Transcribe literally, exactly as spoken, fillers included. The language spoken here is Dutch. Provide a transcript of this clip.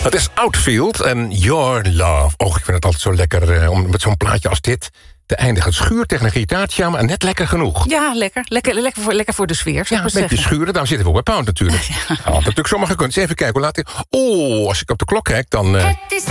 Het is Outfield en Your Love. Och, ik vind het altijd zo lekker uh, om met zo'n plaatje als dit te eindigen. Het schuurt tegen een gitaartje aan, maar net lekker genoeg. Ja, lekker. Lekker, lekker, voor, lekker voor de sfeer, zou Ja, ik een maar beetje zeggen. schuren, daarom zitten we ook bij Pound natuurlijk. Ja. Had natuurlijk zomaar gekund. Eens even kijken hoe laat ik... Oh, als ik op de klok kijk, dan... Uh... Het is